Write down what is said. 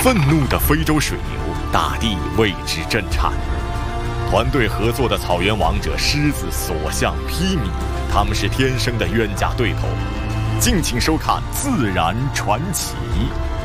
愤怒的非洲水牛，大地为之震颤。团队合作的草原王者狮子所向披靡，他们是天生的冤家对头。敬请收看《自然传奇》。